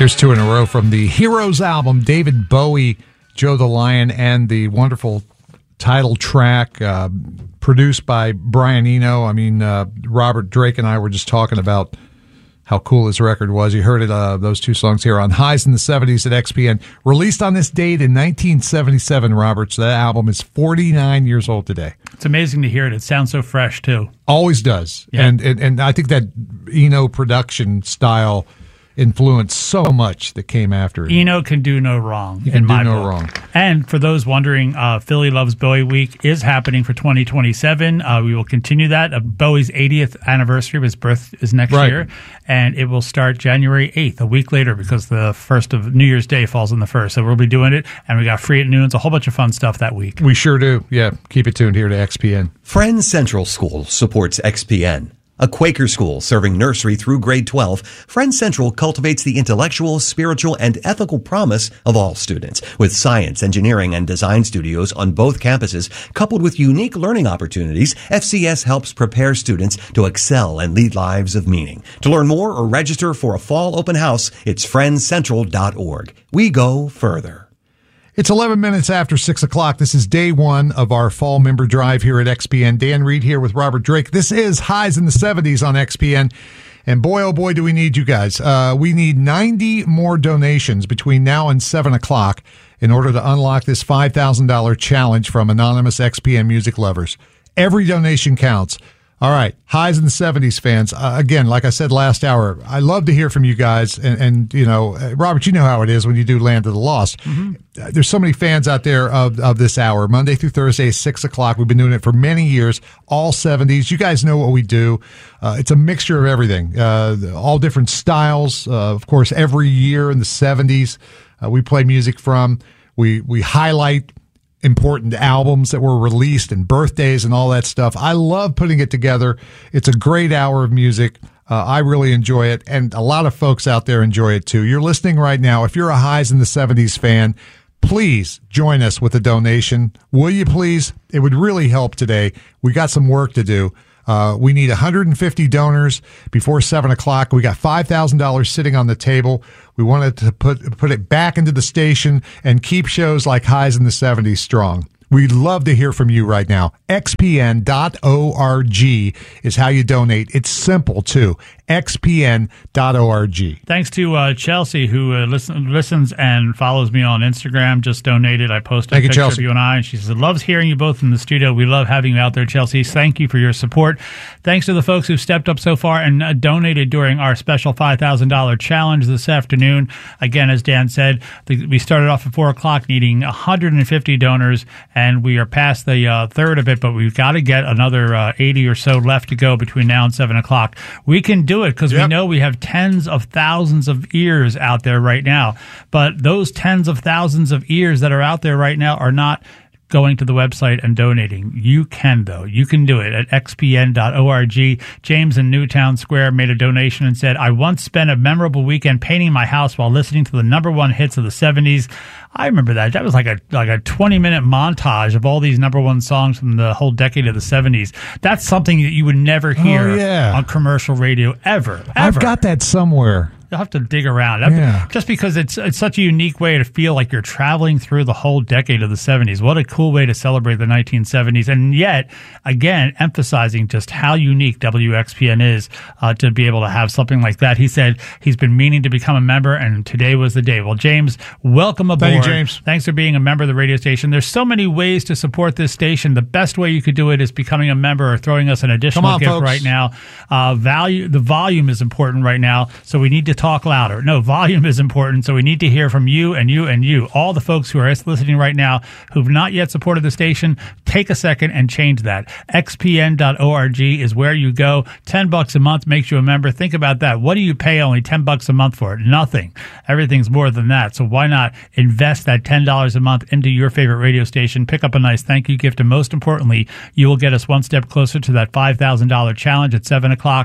Here's two in a row from the Heroes album, David Bowie, Joe the Lion, and the wonderful title track produced by Brian Eno. I mean, Robert Drake and I were just talking about how cool this record was. You heard it, those two songs here on Highs in the 70s at XPN. Released on this date in 1977, Robert. So that album is 49 years old today. It's amazing to hear it. It sounds so fresh, too. Always does. Yeah. And I think that Eno production style influenced so much that came after it. Eno can do no wrong. He can do no wrong. And for those wondering, Philly Loves Bowie Week is happening for 2027. We will continue that. Bowie's 80th anniversary of his birth is next year, and it will start January 8th, a week later, because the first of New Year's Day falls on the 1st. So we'll be doing it, and we got Free at Noons, a whole bunch of fun stuff that week. We sure do. Yeah, keep it tuned here to XPN. Friends Central School supports XPN. A Quaker school serving nursery through grade 12, Friends Central cultivates the intellectual, spiritual, and ethical promise of all students. With science, engineering, and design studios on both campuses, coupled with unique learning opportunities, FCS helps prepare students to excel and lead lives of meaning. To learn more or register for a fall open house, it's friendscentral.org. We go further. It's 11 minutes after 6 o'clock. This is day one of our fall member drive here at XPN. Dan Reed here with Robert Drake. This is Highs in the 70s on XPN. And boy, oh boy, do we need you guys. We need 90 more donations between now and 7 o'clock in order to unlock this $5,000 challenge from anonymous XPN music lovers. Every donation counts. All right, Highs in the 70s fans. Again, like I said last hour, I love to hear from you guys. And you know, Robert, you know how it is when you do Land of the Lost. Mm-hmm. There's so many fans out there of this hour, Monday through Thursday, 6 o'clock. We've been doing it for many years, all 70s. You guys know what we do. It's a mixture of everything, all different styles. Of course, every year in the 70s, we play music from. We highlight important albums that were released and birthdays and all that stuff. I love putting it together. It's a great hour of music. I really enjoy it, and a lot of folks out there enjoy it too. You're listening right now. If you're a Highs in the 70s fan, please join us with a donation. Will you please? It would really help today. We got some work to do. We need 150 donors before 7 o'clock. We got $5,000 sitting on the table. We wanted to put it back into the station and keep shows like Highs in the 70s strong. We'd love to hear from you right now. XPN.org is how you donate. It's simple, too. XPN.org. Thanks to Chelsea, who listens and follows me on Instagram. Just donated. I posted a picture of you and I, and she says, loves hearing you both in the studio. We love having you out there, Chelsea. Thank you for your support. Thanks to the folks who've stepped up so far and donated during our special $5,000 challenge this afternoon. Again, as Dan said, we started off at 4 o'clock needing 150 donors, and we are past the third of it, but we've got to get another 80 or so left to go between now and 7 o'clock. We can do it because we know we have tens of thousands of ears out there right now. But those tens of thousands of ears that are out there right now are not going to the website and donating. You can, though. You can do it at xpn.org. James in Newtown Square made a donation and said, I once spent a memorable weekend painting my house while listening to the number one hits of the 70s. I remember that. That was like a 20-minute montage of all these number one songs from the whole decade of the 70s. That's something that you would never hear on commercial radio ever. I've got that somewhere. You'll have to dig around. Just because it's such a unique way to feel like you're traveling through the whole decade of the 70s. What a cool way to celebrate the 1970s. And yet, again, emphasizing just how unique WXPN is to be able to have something like that. He said he's been meaning to become a member, and today was the day. Well, James, welcome aboard. Thank you, James. Thanks for being a member of the radio station. There's so many ways to support this station. The best way you could do it is becoming a member or throwing us an additional gift folks. Right now. The volume is important right now, so we need to talk louder. No, volume is important, so we need to hear from you and you and you. All the folks who are listening right now who've not yet supported the station, take a second and change that. xpn.org is where you go. $10 a month makes you a member. Think about that. What do you pay only $10 a month for? Nothing. Everything's more than that. So why not invest that $10 a month into your favorite radio station, pick up a nice thank you gift, and most importantly, you will get us one step closer to that $5,000 challenge at 7 o'clock.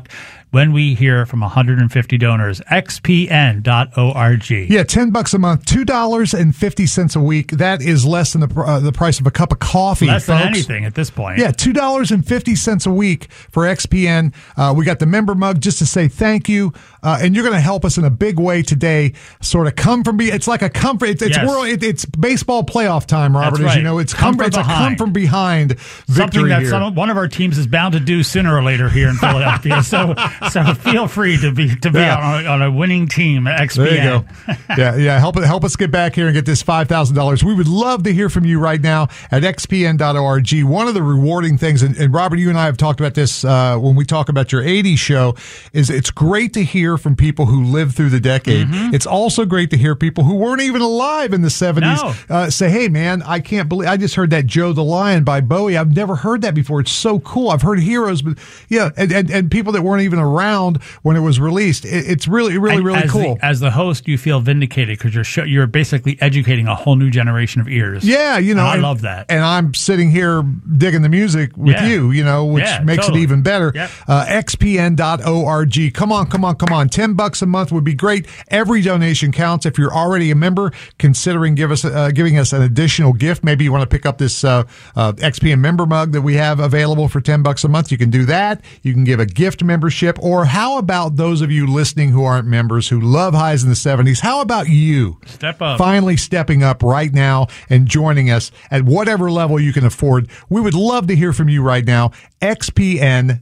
when we hear from 150 donors. XPN.org. Yeah, $10 a month, $2.50 a week. That is less than the price of a cup of coffee. Less folks. than anything at this point. Yeah, $2.50 a week for XPN. We got the member mug just to say thank you. And you're going to help us in a big way today. Sort of come from it's like a comfort. It's baseball playoff time, Robert. That's as you right. know, it's a come from behind victory. Something that here. One of our teams is bound to do sooner or later here in Philadelphia. so feel free to be on a winning team at XPN. There you go. Yeah. Help us get back here and get this $5,000. We would love to hear from you right now at xpn.org. One of the rewarding things, and Robert, you and I have talked about this when we talk about your 80s show, is it's great to hear from people who lived through the decade. Mm-hmm. It's also great to hear people who weren't even alive in the 70s say, hey, man, I can't believe I just heard that Joe the Lion by Bowie. I've never heard that before. It's so cool. I've heard Heroes, but yeah, and people that weren't even around when it was released. It's really cool. As the host, you feel vindicated because you're basically educating a whole new generation of ears. Yeah, you know, I love that. And I'm sitting here digging the music with you, which makes it even better. Yep. XPN.org. Come on. $10 a month would be great. Every donation counts. If you're already a member, considering giving us an additional gift. Maybe you want to pick up this XPN member mug that we have available for $10 a month. You can do that. You can give a gift membership. Or how about those of you listening who aren't members who love Highs in the 70s? How about you? Step up. Finally stepping up right now and joining us at whatever level you can afford. We would love to hear from you right now. XPN.org.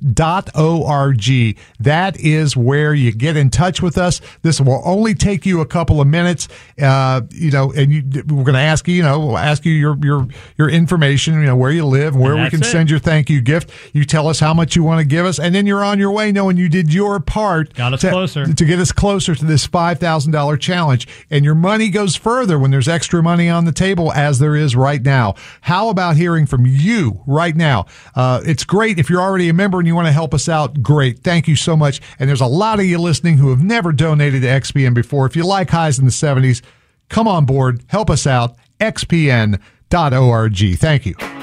That is where you get in touch with us. This will only take you a couple of minutes. And we're going to ask you your information, where you live, where we can send your thank you gift. You tell us how much you want to give us, and then you're on your way knowing you did your part. Got us closer. To get us closer to this $5,000 challenge. And your money goes further when there's extra money on the table, as there is right now. How about hearing from you right now? It's great. If you're already a member and you want to help us out, great. Thank you so much. And there's a lot of you listening who have never donated to XPN before. If you like Highs in the 70s, come on board. Help us out. XPN.org. Thank you.